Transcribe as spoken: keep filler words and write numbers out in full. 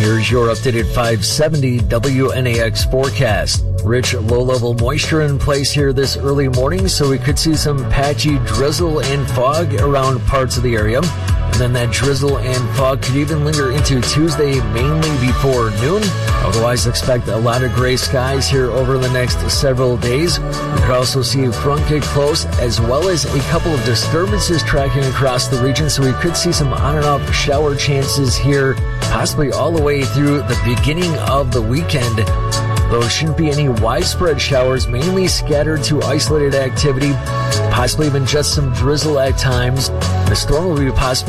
Here's your updated five seventy W N A X forecast. Rich low-level moisture in place here this early morning, so we could see some patchy drizzle and fog around parts of the area. And then that drizzle and fog could even linger into Tuesday, mainly before noon. Otherwise, expect a lot of gray skies here over the next several days. We could also see a front get close, as well as a couple of disturbances tracking across the region, so we could see some on and off shower chances here, possibly all the way through the beginning of the weekend. Though it shouldn't be any widespread showers, mainly scattered to isolated activity, possibly even just some drizzle at times. The storm will be possible